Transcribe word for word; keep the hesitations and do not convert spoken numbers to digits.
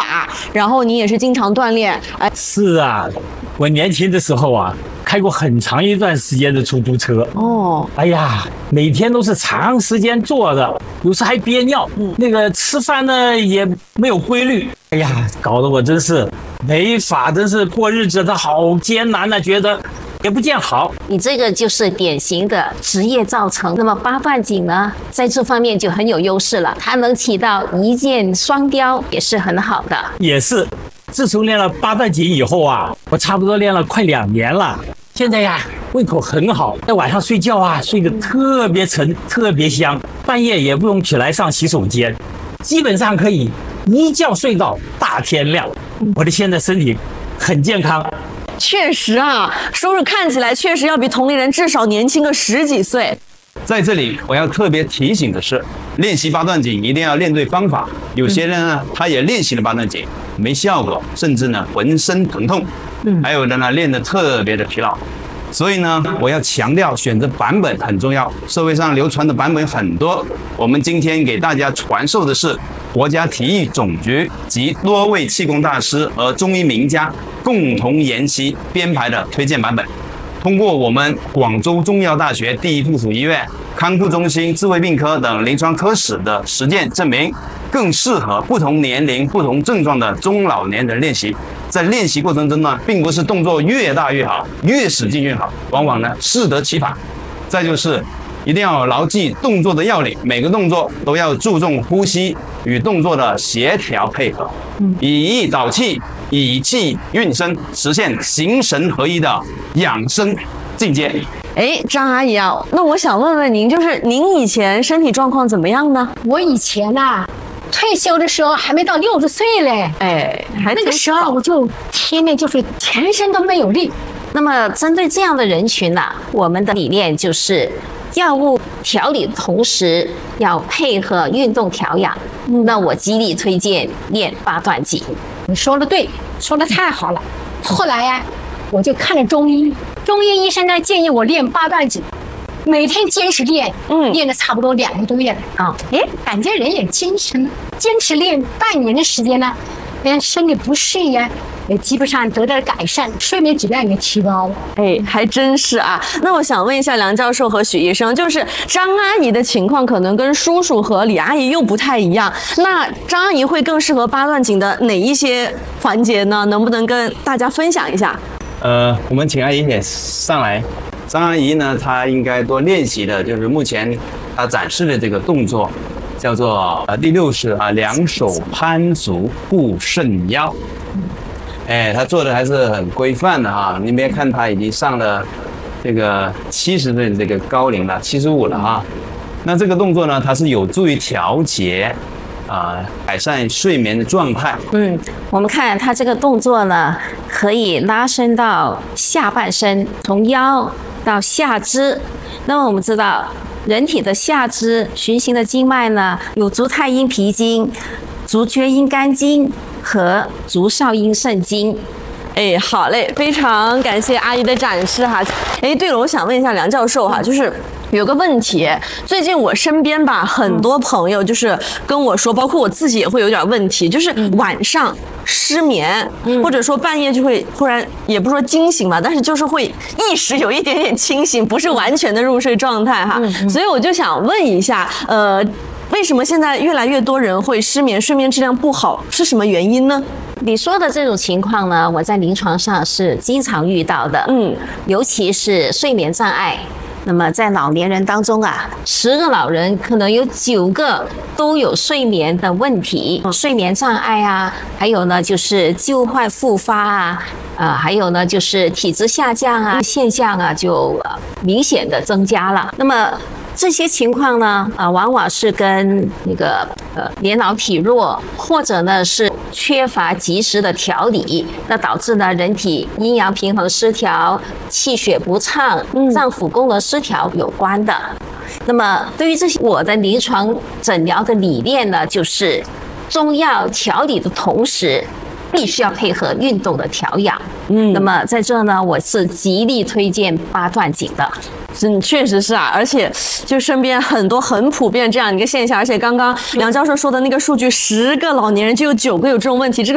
打，然后你也是经常锻炼，哎， 是啊，我年轻的时候啊，开过很长一段时间的出租车。 哦， 哎呀，每天都是长时间坐着，有时还憋尿。嗯，那个吃饭呢也没有规律。哎呀，搞得我真是没法，真是过日子的好艰难呐、啊，觉得也不见好。 你这个就是典型的职业造成。那么八段锦呢，在这方面就很有优势了，它能起到一箭双雕，也是很好的。 也是，自从练了八段锦以后啊，我差不多练了快两年了。现在呀，胃口很好，在晚上睡觉啊，睡得特别沉，特别香，半夜也不用起来上洗手间，基本上可以一觉睡到大天亮。我的现在身体很健康。 确实啊，叔叔看起来确实要比同龄人至少年轻个十几岁。 在这里，我要特别提醒的是，练习八段锦一定要练对方法。有些人呢，他也练习了八段锦，没效果，甚至呢浑身疼痛。嗯，还有的呢练得特别的疲劳。所以呢，我要强调选择版本很重要。社会上流传的版本很多，我们今天给大家传授的是国家体育总局及多位气功大师和中医名家共同研习编排的推荐版本。通过我们广州中医药大学第一附属医院康复中心智慧病科等临床科室的实践证明，更适合不同年龄、不同症状的中老年人练习。在练习过程中呢，并不是动作越大越好，越使劲越好，往往呢适得其反。再就是一定要牢记动作的要领，每个动作都要注重呼吸与动作的协调配合，以意导气，以气运身，实现形神合一的养生境界。 哎，张阿姨啊，那我想问问您，就是您以前身体状况怎么样呢？ 我以前呐、啊，退休的时候还没到六十岁嘞， 哎，还那个时候我就天天就是全身都没有力。 那么针对这样的人群呢、啊，我们的理念就是药物调理的同时要配合运动调养。那我极力推荐练八段锦。 你说的对，说的太好了。后来呀、啊，我就看了中医，中医医生呢建议我练八段锦，每天坚持练，嗯，练了差不多两个多月了啊，哎，感觉人也精神了。坚持练半年的时间呢，连身体不适呀，也基本上得到了改善，睡眠质量也提高了。 哎，还真是啊。那我想问一下梁教授和许医生，就是张阿姨的情况可能跟叔叔和李阿姨又不太一样，那张阿姨会更适合八段锦的哪一些环节呢？能不能跟大家分享一下？ 呃，我们请阿姨也上来。张阿姨呢，她应该多练习的就是目前她展示的这个动作，叫做呃第六式啊，两手攀足护肾腰。哎，她做的还是很规范的哈。你别看她已经上了这个七十岁的这个高龄了，七十五了哈。那这个动作呢，它是有助于调节啊、呃，改善睡眠的状态。 嗯，我们看它这个动作呢，可以拉伸到下半身，从腰到下肢。那么我们知道，人体的下肢循行的经脉呢，有足太阴脾经、足厥阴肝经和足少阴肾经。 哎，好嘞，非常感谢阿姨的展示哈。哎，对了，我想问一下梁教授哈，就是有个问题，最近我身边吧，很多朋友就是跟我说，包括我自己也会有点问题，就是晚上失眠，嗯、或者说半夜就会突然，也不是说惊醒吧，但是就是会意识有一点点清醒，不是完全的入睡状态哈。嗯嗯、所以我就想问一下，呃，为什么现在越来越多人会失眠，睡眠质量不好，是什么原因呢？ 你说的这种情况呢，我在临床上是经常遇到的，嗯，尤其是睡眠障碍。那么在老年人当中啊，十个老人可能有九个都有睡眠的问题，睡眠障碍啊，还有呢就是旧患复发啊，呃，还有呢就是体质下降啊现象啊就、呃、明显的增加了。那么这些情况呢，啊、呃，往往是跟那个呃年老体弱，或者呢是缺乏及时的调理，那导致呢人体阴阳平衡失调、气血不畅、脏腑功能失调有关的。那么对于这些，我的临床诊疗的理念呢，就是中药调理的同时，必须要配合运动的调养。嗯，那么在这呢，我是极力推荐八段锦的。 嗯，确实是啊，而且就身边很多很普遍这样一个现象，而且刚刚梁教授说的那个数据，十个老年人就有九个有这种问题，这个